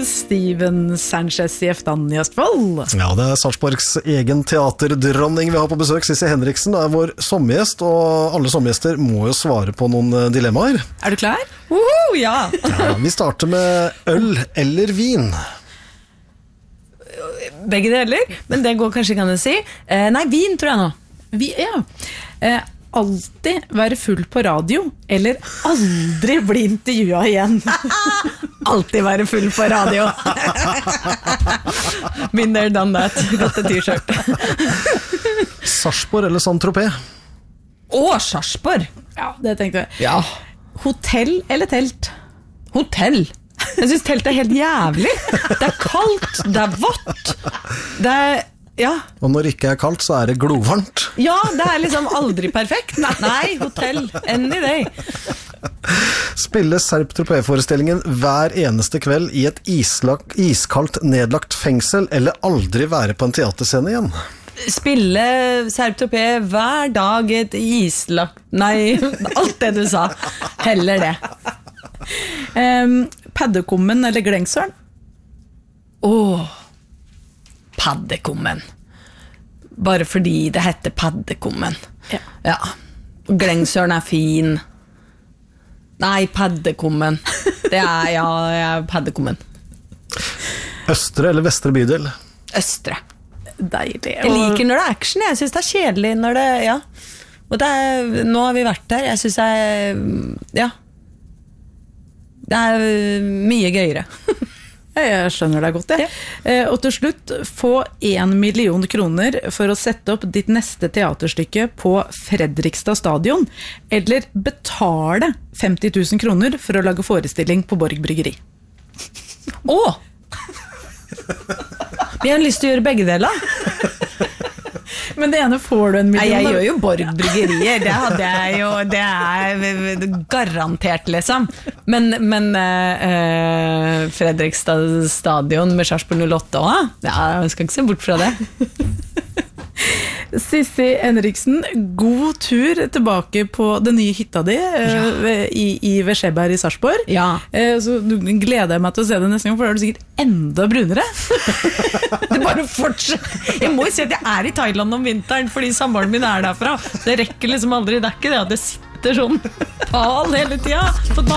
Steven Sanchez i Eftan i Østfold. Ja, det Sarpsborgs egen teaterdronning vi har på besøk. Sissi Henriksen er vår sommergjest, og alle sommergjester må jo svare på noen dilemmaer. Er du klar? Ja. Ja, vi starter med øl eller vin. Begge deler, men det går kanskje kan jeg si. Nei, vin tror jeg nå. Ja. Alltid være full på radio, eller aldri bli intervjuet igjen. Alltid være full på radio. Been there, done that. Gått en t-shirt. Sarpsborg eller Saint-Tropez? Sarpsborg. Ja, det tenkte jeg. Ja. Hotell eller telt? Hotell. Jeg synes telt helt jævlig. Det kaldt, det vått. Det ja. Og når det ikke kaldt, så det glovarmt. Ja, det liksom aldri perfekt. Nei, hotell, any day. Spille Sarp-Tropez-forestillingen hver eneste kveld i et iskaldt nedlagt fengsel, eller aldri være på en teaterscene igjen? Spille Sarp-Tropez hver dag i et islagt... Nei, alt det du sa. Heller det. Paddekummen eller Glengsøren? Paddekummen. Bare fordi det heter Paddekummen. Ja. Glengsøren fin. Nei, Paddekummen. Det Paddekummen. Østre eller vestre bydel? Østre. Deilig. Jeg liker når det action. Jeg synes det kjedelig når det... Ja. Og nå har vi vært der. Jeg synes ja. Det mye gøyere. Jeg skjønner deg godt, jeg. Og til slutt, få 1 million kroner for å sette opp ditt neste teaterstykke på Fredrikstad stadion, eller betale 50 000 kroner for å lage forestilling på Borg Bryggeri. Vi har lyst til å gjøre begge deler. Men det ene får du 1 million. Nei, jeg gjør jo Borg Bryggerier. Det hadde jeg jo, det garantert liksom. Men Fredrikstad stadion med Sarpsborg 08 også? Ja, jeg skal ikke se bort fra det. Sissi Henriksen, god tur tilbake på den nye hytta di i Vescheberg i Sarpsborg. Ja. Så gleder jeg meg til å se det neste gang, for da er du sikkert enda brunere. Det bare fortsetter. Jeg må jo si at jeg i Thailand om vinteren, fordi samboeren min derfra. Det rekker liksom aldri, det ikke det at det sitter sånn pal hele tiden.